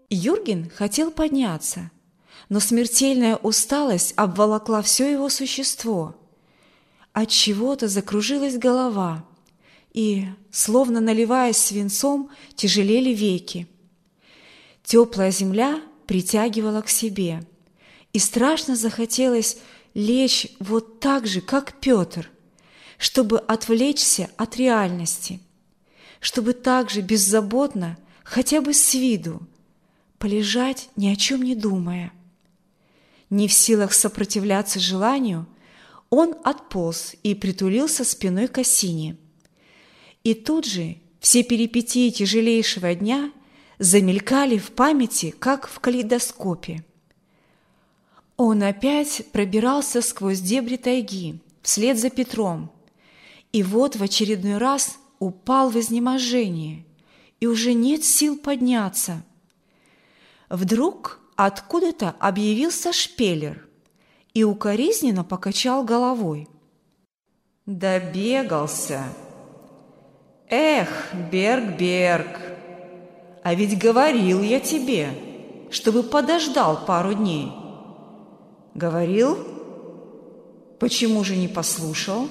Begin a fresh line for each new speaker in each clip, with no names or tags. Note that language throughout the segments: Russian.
Юрген хотел подняться, но смертельная усталость обволокла все его существо. От чего-то закружилась голова, и, словно наливаясь свинцом, тяжелели веки. Теплая земля притягивала к себе, и страшно захотелось лечь вот так же, как Петр, чтобы отвлечься от реальности, чтобы так же беззаботно, хотя бы с виду, полежать, ни о чем не думая. Не в силах сопротивляться желанию, он отполз и притулился спиной к осине. И тут же все перипетии тяжелейшего дня замелькали в памяти, как в калейдоскопе. Он опять пробирался сквозь дебри тайги, вслед за Петром, и вот в очередной раз упал в изнеможение, и уже нет сил подняться. Вдруг откуда-то объявился шпелер и укоризненно покачал головой. «Добегался! Эх, Берг, а ведь говорил я тебе, чтобы подождал пару дней. Говорил? Почему же не послушал?»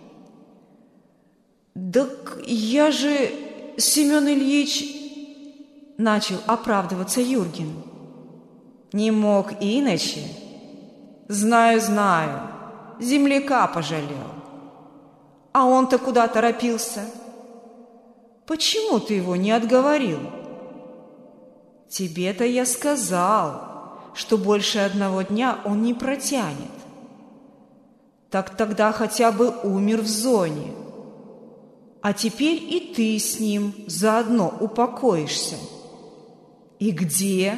«Так я же, Семен Ильич...» — начал оправдываться Юрген. «Не мог иначе? Знаю, земляка пожалел. А он-то куда торопился? Почему ты его не отговорил? Тебе-то я сказал, что больше одного дня он не протянет. Так тогда хотя бы умер в зоне. А теперь и ты с ним заодно упокоишься. И где?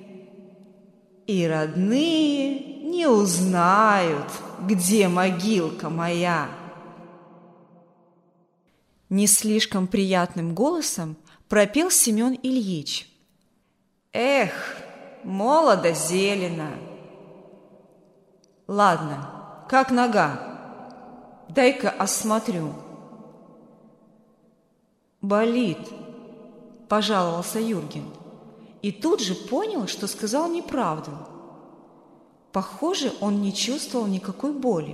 И родные не узнают, где могилка моя». Не слишком приятным голосом пропел Семен Ильич. «Эх, молодо зелено. Ладно, как нога? Дай-ка осмотрю». «Болит», – пожаловался Юрген, и тут же понял, что сказал неправду. Похоже, он не чувствовал никакой боли.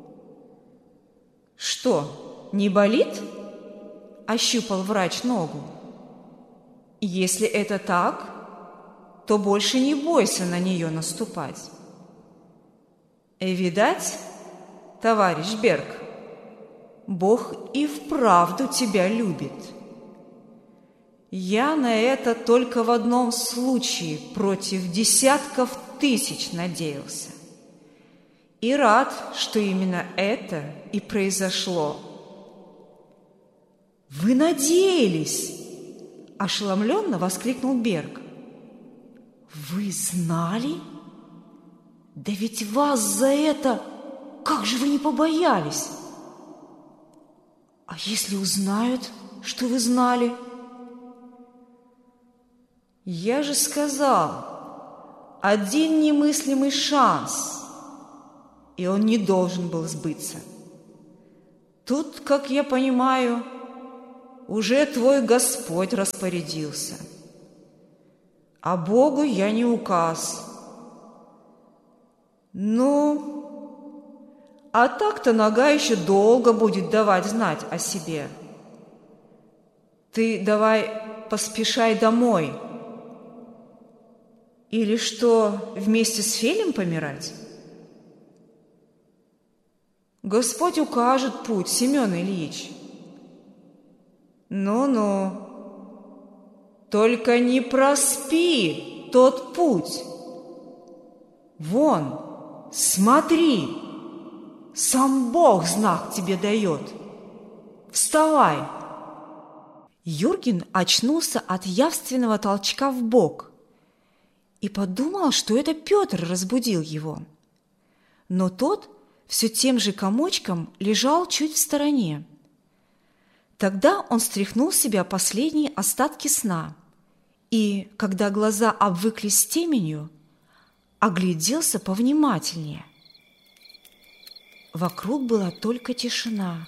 «Что, не болит?» – ощупал врач ногу. «Если это так, то больше не бойся на нее наступать. Видать, товарищ Берг, Бог и вправду тебя любит. Я на это только в одном случае против десятков тысяч надеялся. И рад, что именно это и произошло». «Вы надеялись?» – ошеломленно воскликнул Берг. «Вы знали? Да ведь вас за это... Как же вы не побоялись? А если узнают, что вы знали?» «Я же сказал, один немыслимый шанс, и он не должен был сбыться. Тут, как я понимаю, уже твой Господь распорядился. А Богу я не указ. Ну, а так-то нога еще долго будет давать знать о себе. Ты давай поспешай домой. Или что, вместе с Фелем помирать? Господь укажет путь, Семен Ильич. Ну-ну, только не проспи тот путь. Вон, смотри, сам Бог знак тебе дает. Вставай!» Юрген очнулся от явственного толчка в бок и подумал, что это Петр разбудил его. Но тот все тем же комочком лежал чуть в стороне. Тогда он стряхнул с себя последние остатки сна и, когда глаза обвыклись теменью, огляделся повнимательнее. Вокруг была только тишина,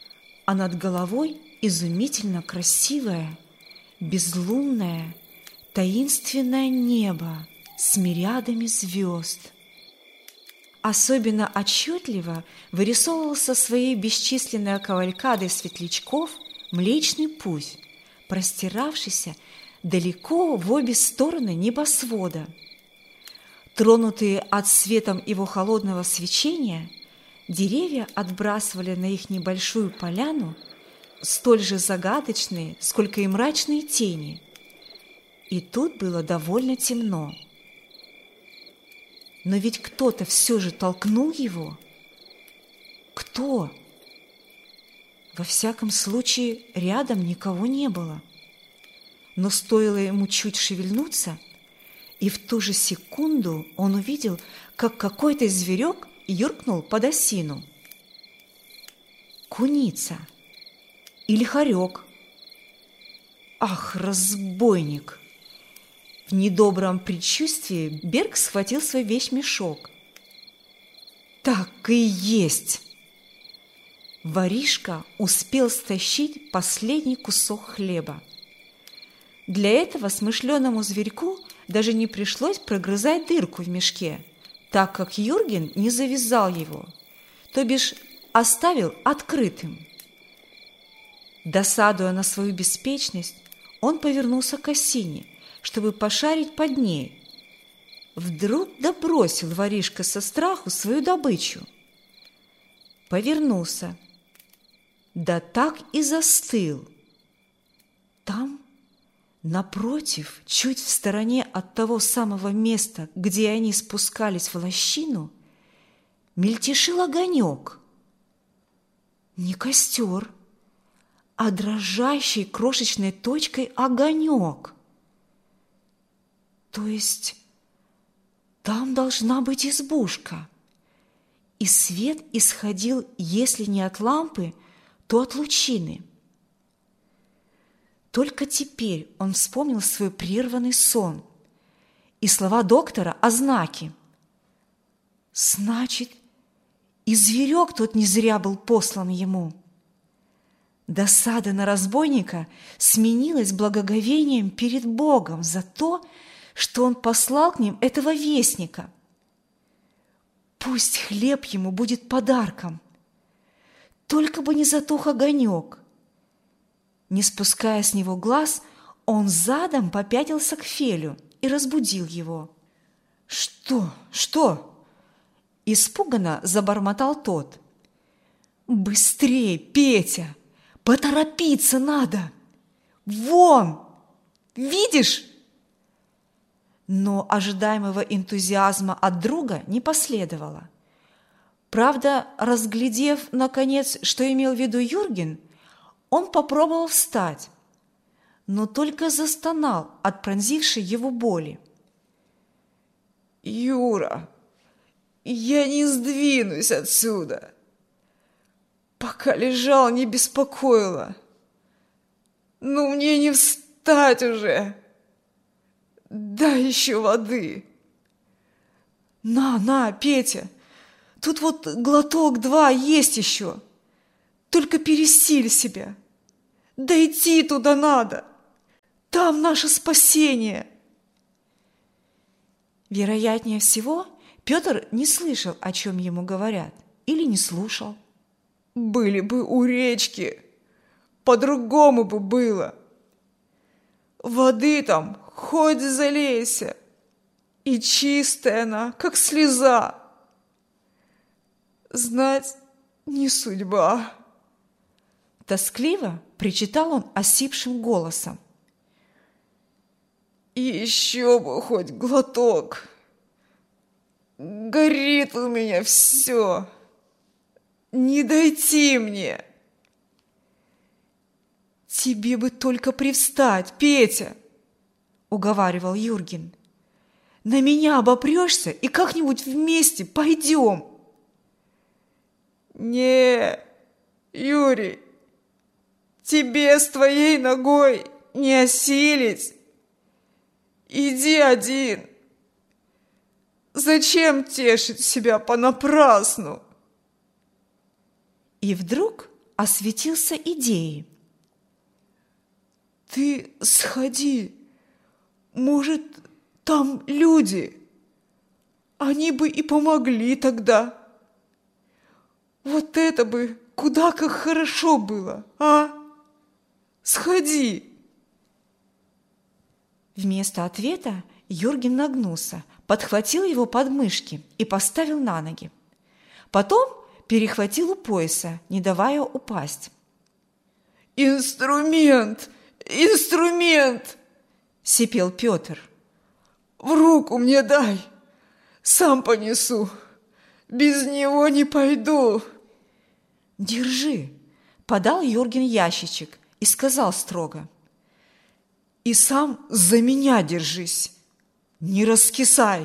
а над головой изумительно красивое, безлунное, таинственное небо с мириадами звезд. Особенно отчетливо вырисовывался своей бесчисленной кавалькадой светлячков Млечный Путь, простиравшийся далеко в обе стороны небосвода. Тронутые от светом его холодного свечения, деревья отбрасывали на их небольшую поляну столь же загадочные, сколько и мрачные тени. И тут было довольно темно. Но ведь кто-то все же толкнул его. Кто? Во всяком случае, рядом никого не было. Но стоило ему чуть шевельнуться, и в ту же секунду он увидел, как какой-то зверек юркнул под осину. Куница или хорек. Ах, разбойник! В недобром предчувствии Берг схватил свой вещмешок. Так и есть! Воришка успел стащить последний кусок хлеба. Для этого смышленому зверьку даже не пришлось прогрызать дырку в мешке, так как Юрген не завязал его, то бишь оставил открытым. Досадуя на свою беспечность, он повернулся к осине, чтобы пошарить под ней. Вдруг добросил воришка со страху свою добычу. Повернулся, да так и застыл. Там, напротив, чуть в стороне от того самого места, где они спускались в лощину, мельтешил огонек. Не костер, а дрожащей крошечной точкой огонек. То есть там должна быть избушка, и свет исходил, если не от лампы, то от лучины. Только теперь он вспомнил свой прерванный сон и слова доктора о знаке. Значит, и зверек тот не зря был послан ему. Досада на разбойника сменилась благоговением перед Богом за то, что он послал к ним этого вестника. Пусть хлеб ему будет подарком, только бы не затух огонек. Не спуская с него глаз, он задом попятился к Фелю и разбудил его. «Что?» – испуганно забормотал тот. «Быстрей, Петя! Поторопиться надо! Вон! Видишь?» Но ожидаемого энтузиазма от друга не последовало. Правда, разглядев, наконец, что имел в виду Юрген, он попробовал встать, но только застонал от пронзившей его боли.
«Юра, я не сдвинусь отсюда. Пока лежал, не беспокоило. Но мне не встать уже. Дай еще воды».
На, Петя, тут вот глоток-два есть еще. Только пересиль себя. Дойти туда надо. Там наше спасение. Вероятнее всего, Петр не слышал, о чем ему говорят, или не слушал.
«Были бы у речки, по-другому бы было. Воды там хоть залейся, и чистая она, как слеза. Знать не судьба».
Тоскливо причитал он осипшим голосом.
«Еще бы хоть глоток. Горит у меня все. Не дойти мне».
«Тебе бы только привстать, Петя!» – уговаривал Юрген. «На меня обопрешься и как-нибудь вместе пойдем».
«Не, Юрий, тебе с твоей ногой не осилить. Иди один. Зачем тешить себя понапрасну?»
И вдруг осветился идеей.
«Ты сходи, Может, там люди? Они бы и помогли тогда. Вот это бы куда как хорошо было, а? Сходи!»
Вместо ответа Юрген нагнулся, подхватил его подмышки и поставил на ноги. Потом перехватил у пояса, не давая упасть.
«Инструмент! Инструмент!» –
сипел Петр.
«В руку мне дай! Сам понесу! Без него не пойду!»
«Держи!» – подал Юрген ящичек и сказал строго.
«И сам за меня держись! Не раскисай!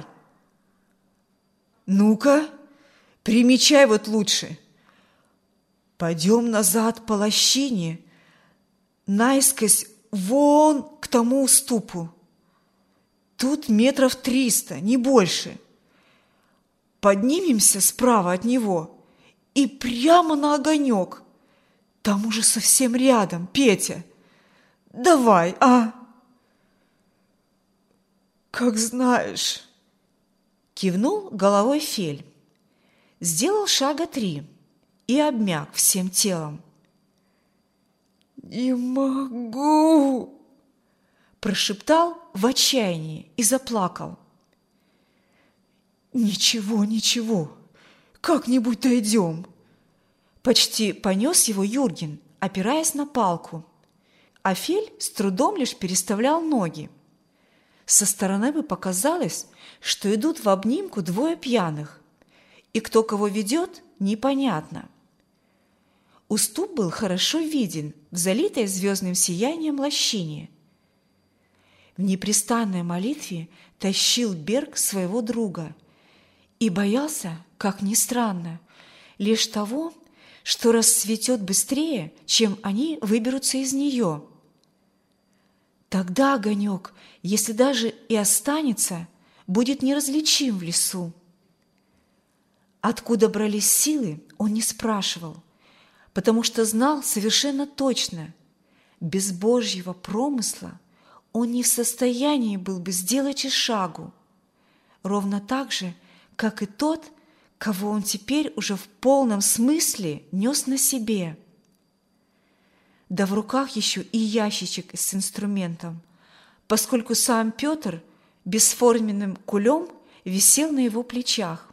Ну-ка, примечай вот лучше! Пойдем назад по лощине, наискось вон к тому уступу. Тут 300 метров, не больше. Поднимемся справа от него и прямо на огонек. Там уже совсем рядом, Петя. Давай, а?» «Как знаешь»,
– кивнул головой Фель. Сделал шага 3 и обмяк всем телом.
«Не могу!»
– прошептал в отчаянии и заплакал.
«Ничего, ничего, как-нибудь дойдем!»
Почти понес его Юрген, опираясь на палку, а Фель с трудом лишь переставлял ноги. Со стороны бы показалось, что идут в обнимку 2 пьяных, и кто кого ведет, непонятно. Уступ был хорошо виден в залитой звездным сиянием лощине. В непрестанной молитве тащил Берг своего друга и боялся, как ни странно, лишь того, что расцветет быстрее, чем они выберутся из нее. Тогда огонек, если даже и останется, будет неразличим в лесу. Откуда брались силы, он не спрашивал, потому что знал совершенно точно, без Божьего промысла он не в состоянии был бы сделать и шагу, ровно так же, как и тот, кого он теперь уже в полном смысле нес на себе. Да в руках еще и ящичек с инструментом, поскольку сам Петр бесформенным кулем висел на его плечах.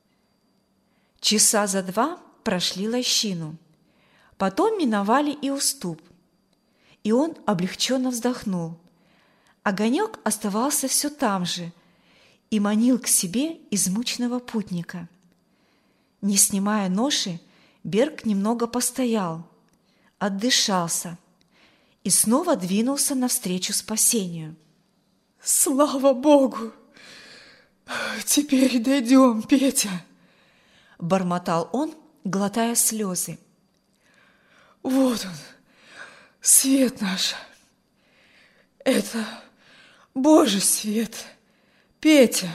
Часа за 2 прошли лощину, потом миновали и уступ, и он облегченно вздохнул. Огонек оставался все там же и манил к себе измученного путника. Не снимая ноши, Берг немного постоял, отдышался и снова двинулся навстречу спасению.
«Слава Богу! Теперь дойдем, Петя!» –
бормотал он, глотая слезы.
«Вот он, свет наш! Это Божий свет, Петя!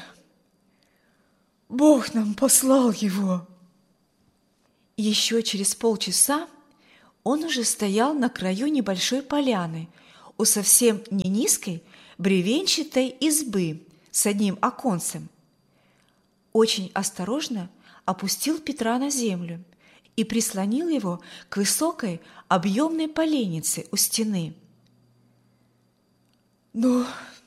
Бог нам послал его!»
Еще через полчаса он уже стоял на краю небольшой поляны у совсем не низкой бревенчатой избы с одним оконцем. Очень осторожно опустил Петра на землю и прислонил его к высокой объемной поленнице у стены.
«Ну,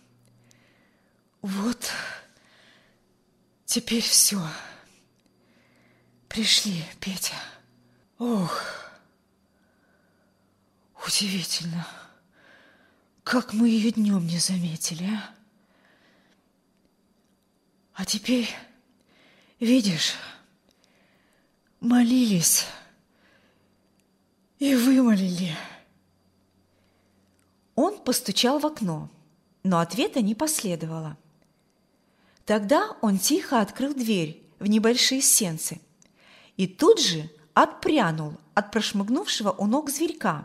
вот, теперь все. Пришли, Петя. Ох, удивительно, как мы ее днем не заметили, а? А теперь, видишь, молились и вымолили».
Он постучал в окно, но ответа не последовало. Тогда он тихо открыл дверь в небольшие сенцы и тут же отпрянул от прошмыгнувшего у ног зверька.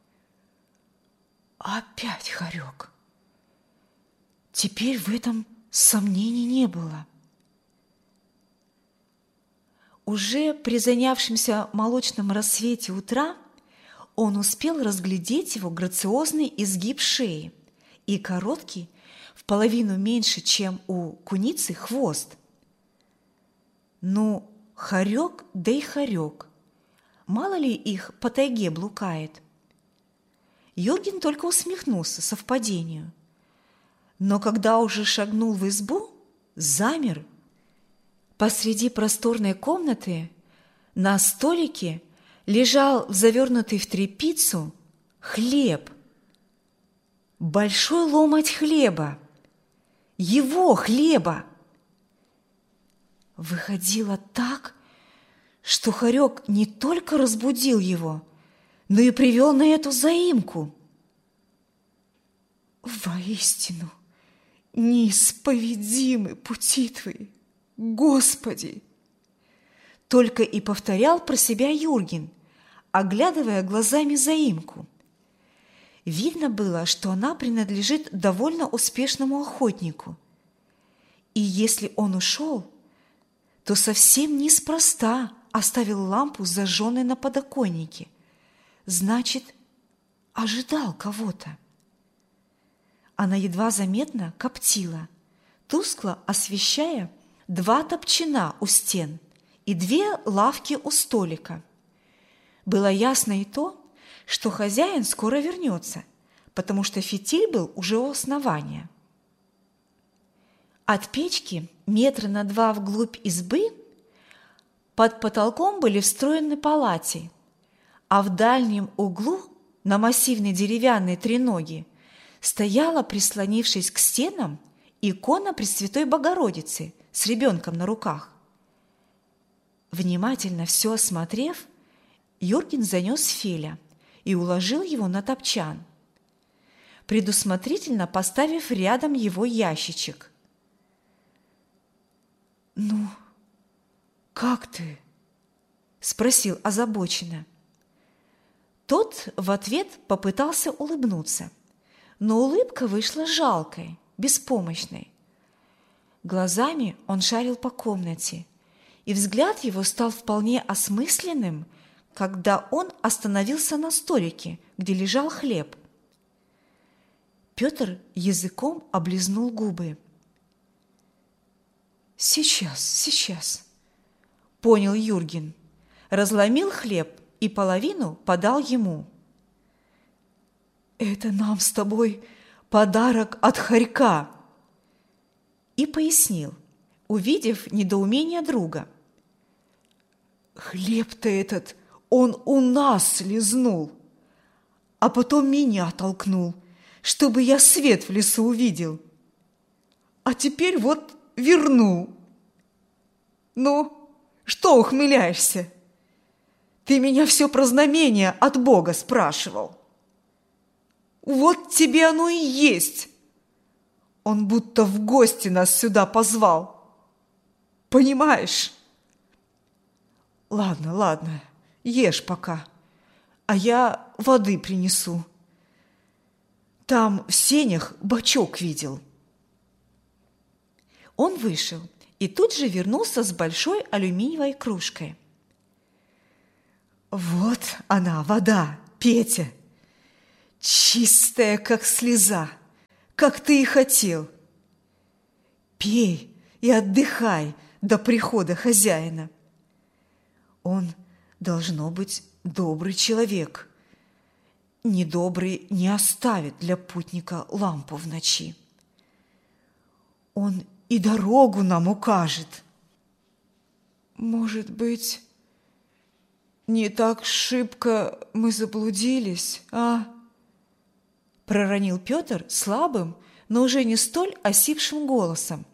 Опять хорек. Теперь в этом сомнений не было.
Уже при занявшемся молочном рассвете утра он успел разглядеть его грациозный изгиб шеи и короткий, в половину меньше, чем у куницы, хвост. Ну, хорек, да и хорек. Мало ли их по тайге блукает. Юрген только усмехнулся совпадению. Но когда уже шагнул в избу, замер. Посреди просторной комнаты на столике лежал завернутый в тряпицу хлеб. Большой ломоть хлеба. Его хлеба. Выходило так, что хорек не только разбудил его, но и привел на эту заимку.
Воистину, неисповедимы пути Твои, Господи!
Только и повторял про себя Юрген, оглядывая глазами заимку. Видно было, что она принадлежит довольно успешному охотнику. И если он ушел, то совсем неспроста оставил лампу зажженной на подоконнике. Значит, ожидал кого-то. Она едва заметно коптила, тускло освещая 2 топчина у стен и 2 лавки у столика. Было ясно и то, что хозяин скоро вернется, потому что фитиль был уже у основания. От печки 2 метра вглубь избы под потолком были встроены полати, а в дальнем углу на массивной деревянной треноге стояла, прислонившись к стенам, икона Пресвятой Богородицы с ребенком на руках. Внимательно все осмотрев, Юрген занес Феля и уложил его на топчан, предусмотрительно поставив рядом его ящичек.
«Ну, как ты?»
– спросил озабоченно. Тот в ответ попытался улыбнуться, но улыбка вышла жалкой, беспомощной. Глазами он шарил по комнате, и взгляд его стал вполне осмысленным, когда он остановился на столике, где лежал хлеб. Петр языком облизнул губы.
Сейчас,
– понял Юрген, разломил хлеб и половину подал ему.
«Это нам с тобой подарок от хорька!»
И пояснил, увидев недоумение друга.
«Хлеб-то этот он у нас лизнул, а потом меня толкнул, чтобы я свет в лесу увидел. А теперь вот вернул. Ну, что ухмыляешься? Ты меня все про знамение от Бога спрашивал. Вот тебе оно и есть. Он будто в гости нас сюда позвал. Понимаешь? Ладно, ешь пока, а я воды принесу. Там в сенях бачок видел».
Он вышел и тут же вернулся с большой алюминиевой кружкой.
«Вот она, вода, Петя, чистая, как слеза, как ты и хотел. Пей и отдыхай до прихода хозяина. Он, должно быть, добрый человек. Недобрый не оставит для путника лампу в ночи. Он и дорогу нам укажет. Может быть, не так шибко мы заблудились, а?»
проронил Петр слабым, но уже не столь осипшим голосом.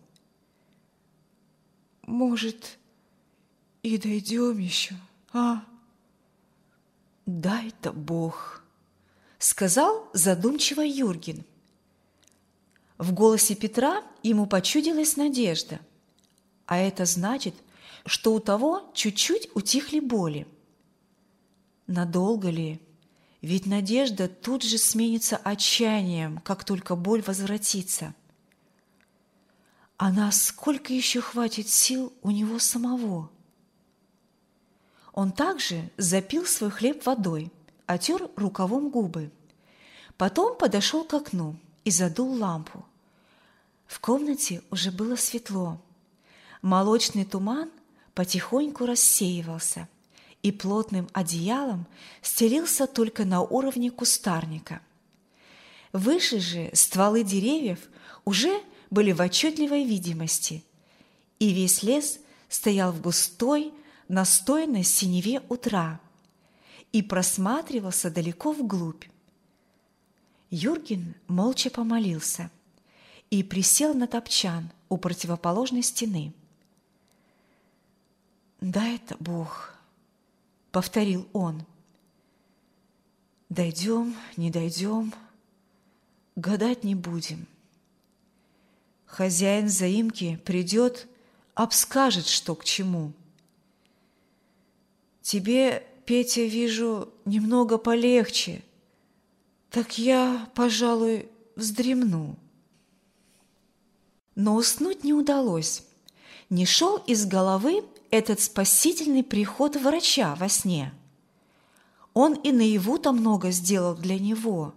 «Может, и дойдем еще, а?»
«Дай-то Бог», – сказал задумчиво Юрген. В голосе Петра ему почудилась надежда, а это значит, что у того чуть-чуть утихли боли. Надолго ли? Ведь надежда тут же сменится отчаянием, как только боль возвратится. А насколько еще хватит сил у него самого? Он также запил свой хлеб водой, отер рукавом губы. Потом подошел к окну и задул лампу. В комнате уже было светло. Молочный туман потихоньку рассеивался и плотным одеялом стелился только на уровне кустарника. Выше же стволы деревьев уже были в отчетливой видимости, и весь лес стоял в густой, настойной синеве утра и просматривался далеко вглубь. Юрген молча помолился и присел на топчан у противоположной стены. «Дай-то Бог», — повторил он. «Дойдем, не дойдем, гадать не будем. Хозяин заимки придет, обскажет, что к чему. Тебе, Петя, вижу, немного полегче, так я, пожалуй, вздремну». Но уснуть не удалось. Не шел из головы этот спасительный приход врача во сне. Он и наяву-то много сделал для него.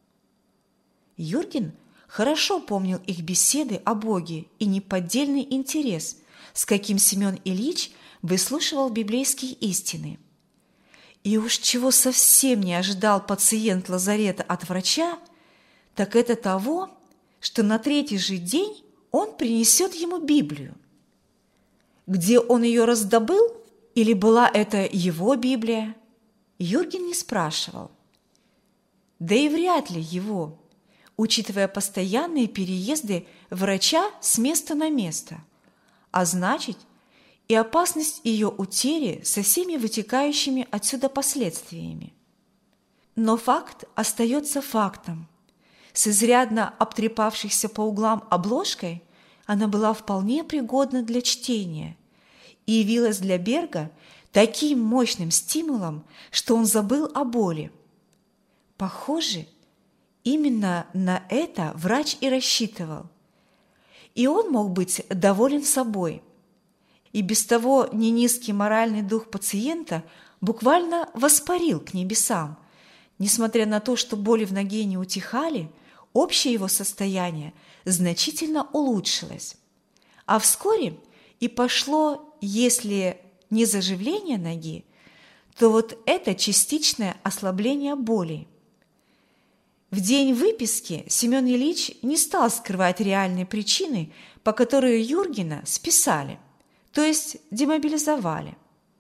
Юрген хорошо помнил их беседы о Боге и неподдельный интерес, с каким Семен Ильич выслушивал библейские истины. И уж чего совсем не ожидал пациент лазарета от врача, так это того, что на третий же день он принесет ему Библию. Где он ее раздобыл, или была это его Библия, Юрген не спрашивал. Да и вряд ли его, учитывая постоянные переезды врача с места на место, а значит и опасность ее утери со всеми вытекающими отсюда последствиями. Но факт остается фактом. С изрядно обтрепавшейся по углам обложкой она была вполне пригодна для чтения и явилась для Берга таким мощным стимулом, что он забыл о боли. Похоже, именно на это врач и рассчитывал. И он мог быть доволен собой. И без того не низкий моральный дух пациента буквально воспарил к небесам. Несмотря на то, что боли в ноге не утихали, общее его состояние значительно улучшилось. А вскоре и пошло, если не заживление ноги, то вот это частичное ослабление боли. В день выписки Семен Ильич не стал скрывать реальные причины, по которой Юргена списали, то есть демобилизовали.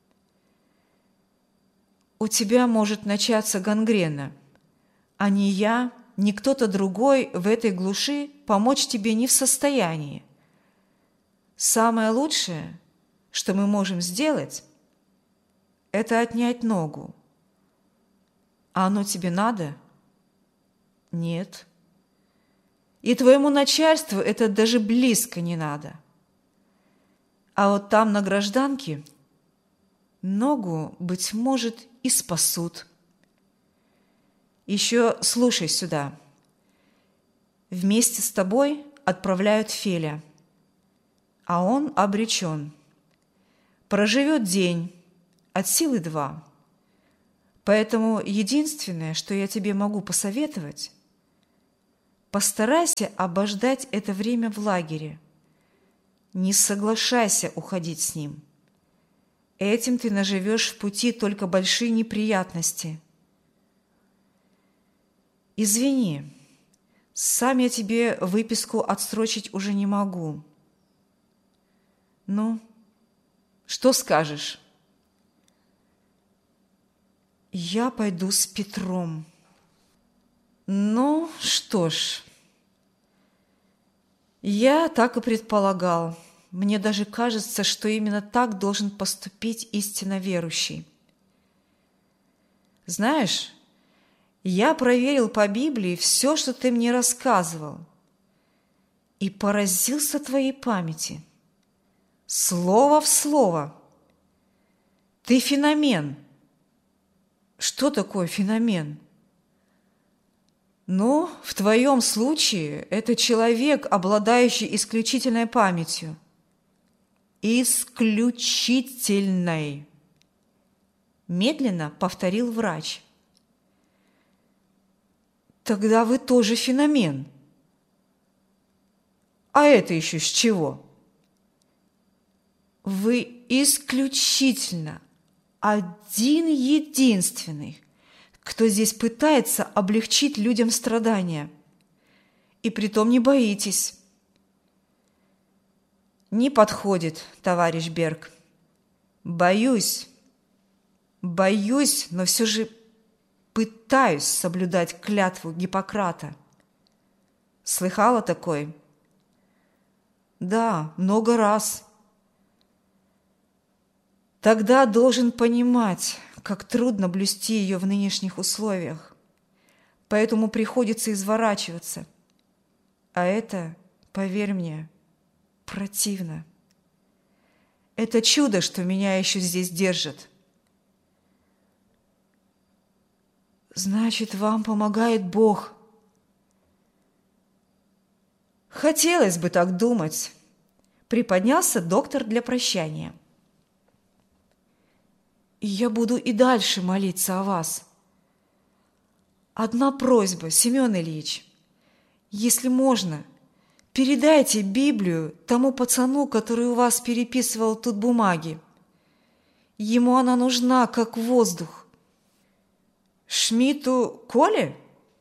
«У тебя может начаться гангрена, а ни я, ни кто-то другой в этой глуши помочь тебе не в состоянии. Самое лучшее, что мы можем сделать, это отнять ногу. А оно тебе надо? Нет. И твоему начальству это даже близко не надо. А вот там на гражданке ногу, быть может, и спасут. Еще слушай сюда. Вместе с тобой отправляют Феля, а он обречен. Проживет день, от силы 2. Поэтому единственное, что я тебе могу посоветовать, постарайся обождать это время в лагере. Не соглашайся уходить с ним. Этим ты наживешь в пути только большие неприятности. Извини, сам я тебе выписку отсрочить уже не могу. Ну, что скажешь? Я пойду с Петром. Ну, что ж, я так и предполагал. Мне даже кажется, что именно так должен поступить истинно верующий. Знаешь, я проверил по Библии все, что ты мне рассказывал, и поразился твоей памяти. Слово в слово. Ты феномен. Что такое феномен? Ну, в твоем случае это человек, обладающий исключительной памятью. Исключительной. Медленно повторил врач. Тогда вы тоже феномен.
А это еще с чего?
Вы исключительно один единственный, кто здесь пытается облегчить людям страдания. И притом не боитесь. Не подходит, товарищ Берг. Боюсь, но все же пытаюсь соблюдать клятву Гиппократа. Слыхала такой? Да, много раз. Тогда должен понимать, как трудно блюсти ее в нынешних условиях. Поэтому приходится изворачиваться. А это, поверь мне, противно. Это чудо, что меня еще здесь держит. Значит, вам помогает Бог. Хотелось бы так думать. Приподнялся доктор для прощания. И я буду и дальше молиться о вас. Одна просьба, Семен Ильич. Если можно, передайте Библию тому пацану, который у вас переписывал тут бумаги. Ему она нужна, как воздух. Шмидту Коле?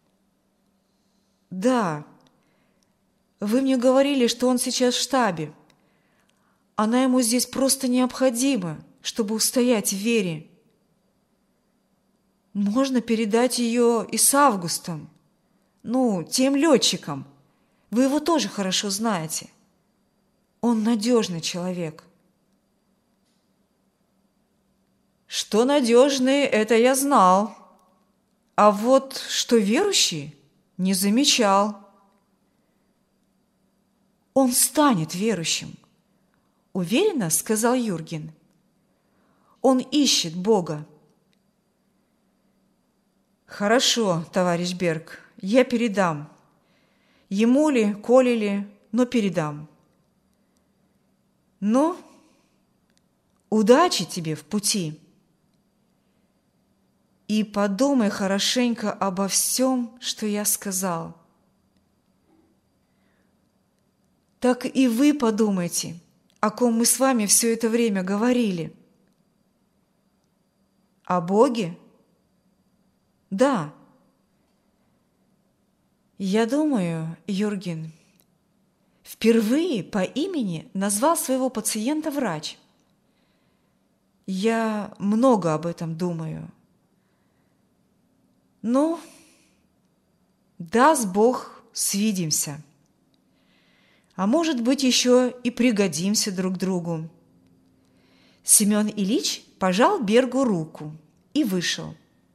Да. Вы мне говорили, что он сейчас в штабе. Она ему здесь просто необходима, чтобы устоять в вере. Можно передать ее и с Августом. Тем летчикам. Вы его тоже хорошо знаете. Он надежный человек. Что надежный, это я знал. А вот что верующий, не замечал. Он станет верующим, уверенно сказал Юрген. Он ищет Бога. Хорошо, товарищ Берг, я передам. Ему ли, Коле ли, но передам. Удачи тебе в пути. И подумай хорошенько обо всем, что я сказал. Так и вы подумайте, о ком мы с вами все это время говорили. О Боге? Да. Я думаю, Юрген, впервые по имени назвал своего пациента врач. Я много об этом думаю. Даст Бог, свидимся. А может быть, еще и пригодимся друг другу. Семен Ильич пожал Бергу руку и вышел.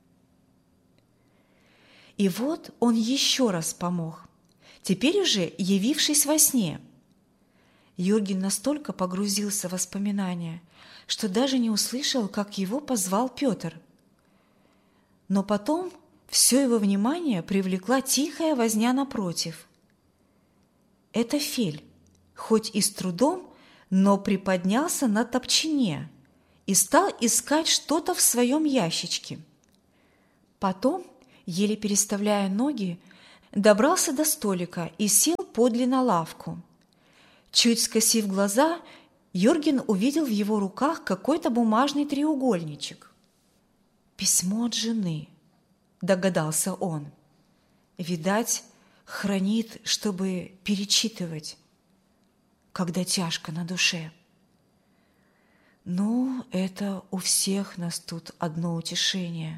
И вот он еще раз помог, теперь уже явившись во сне. Юрген настолько погрузился в воспоминания, что даже не услышал, как его позвал Петр. Но потом все его внимание привлекла тихая возня напротив. Это Фель, хоть и с трудом, но приподнялся на топчине и стал искать что-то в своем ящичке. Потом, еле переставляя ноги, добрался до столика и сел подле на лавку. Чуть скосив глаза, Юрген увидел в его руках какой-то бумажный треугольничек. «Письмо от жены», – догадался он. «Видать, хранит, чтобы перечитывать, когда тяжко на душе. Это у всех нас тут одно утешение.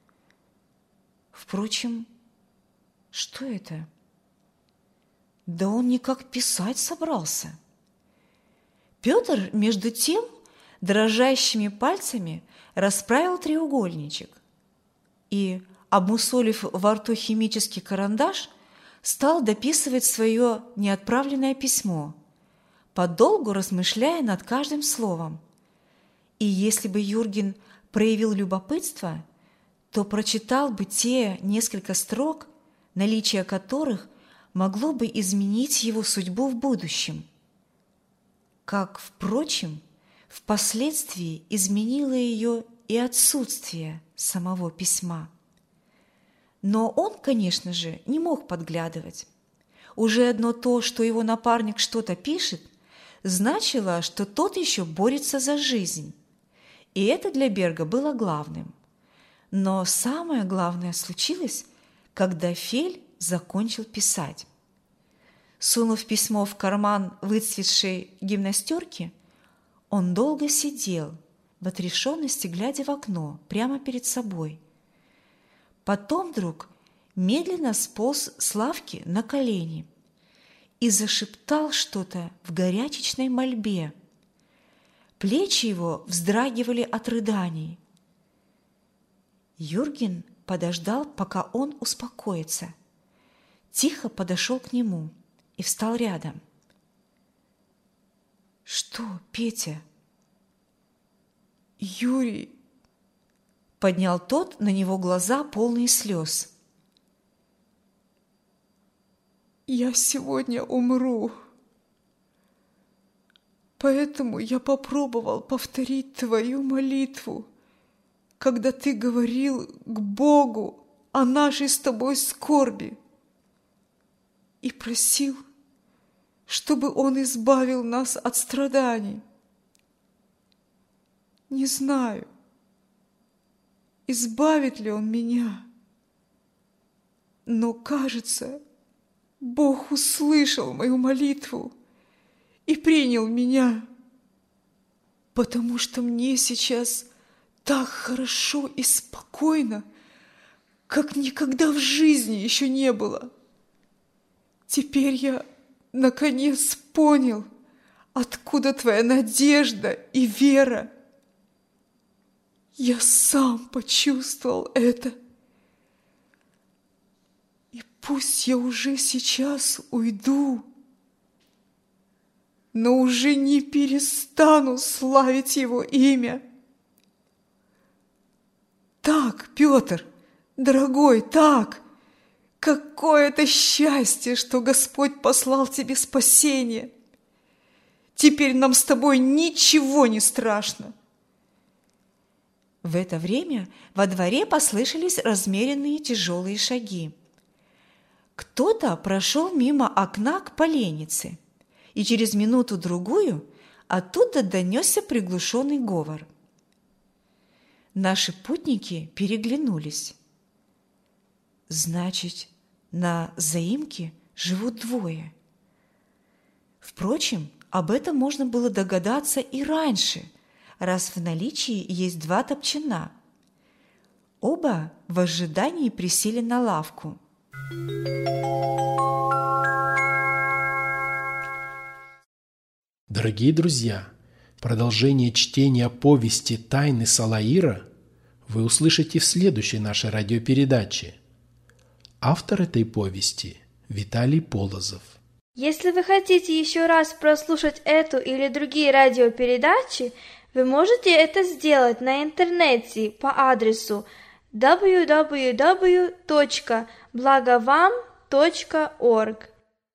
Впрочем, что это? Да он никак писать собрался». Петр, между тем, дрожащими пальцами расправил треугольничек и, обмусолив во рту химический карандаш, стал дописывать свое неотправленное письмо, подолгу размышляя над каждым словом. И если бы Юрген проявил любопытство, то прочитал бы те несколько строк, наличие которых могло бы изменить его судьбу в будущем. Как, впрочем, впоследствии изменило ее и отсутствие самого письма. Но он, конечно же, не мог подглядывать. уже одно то, что его напарник что-то пишет, значило, что тот еще борется за жизнь. И это для Берга было главным. Но самое главное случилось, когда Фель закончил писать. Сунув письмо в карман выцветшей гимнастерки, он долго сидел, в отрешенности глядя в окно, прямо перед собой. Потом вдруг медленно сполз с лавки на колени и зашептал что-то в горячечной мольбе. Плечи его вздрагивали от рыданий. Юрген подождал, пока он успокоится. Тихо подошел к нему и встал рядом. «Что, Петя?»
«Юрий!»
Поднял тот на него глаза, полные слез.
«Я сегодня умру. Поэтому я попробовал повторить твою молитву, когда ты говорил к Богу о нашей с тобой скорби, и просил, чтобы Он избавил нас от страданий. Не знаю, избавит ли Он меня, но, кажется, Бог услышал мою молитву и принял меня, потому что мне сейчас так хорошо и спокойно, как никогда в жизни еще не было. Теперь я, наконец, понял, откуда твоя надежда и вера. Я сам почувствовал это. И пусть я уже сейчас уйду, но уже не перестану славить Его имя. Так, Петр, дорогой, так! Какое это счастье, что Господь послал тебе спасение! Теперь нам с тобой ничего не страшно.
В это время во дворе послышались размеренные тяжелые шаги. Кто-то прошел мимо окна к поленнице, и через минуту-другую оттуда донесся приглушенный говор. Наши путники переглянулись. Значит, на заимке живут двое. Впрочем, об этом можно было догадаться и раньше, раз в наличии есть два топчана. Оба в ожидании присели на лавку.
Дорогие друзья, продолжение чтения повести «Тайны Салаира» вы услышите в следующей нашей радиопередаче. Автор этой повести – Виталий Полозов.
Если вы хотите еще раз прослушать эту или другие радиопередачи, вы можете это сделать на интернете по адресу www.blagovam.org.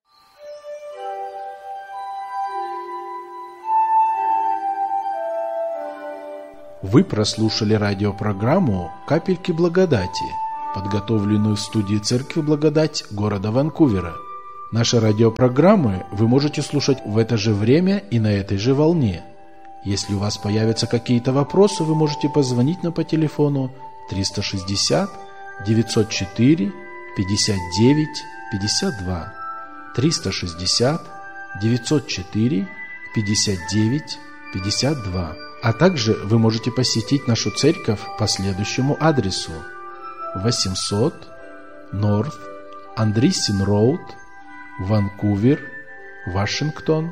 Вы прослушали радиопрограмму «Капельки благодати», подготовленную в студии Церкви Благодать города Ванкувера. Наши радиопрограммы вы можете слушать в это же время и на этой же волне. Если у вас появятся какие-то вопросы, вы можете позвонить нам по телефону 360 904 59 52 360 904 59 52. А также вы можете посетить нашу церковь по следующему адресу: 800 North Andreessen Road, Ванкувер, Вашингтон,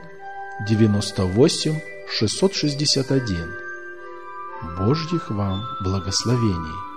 98661. Божьих вам благословений!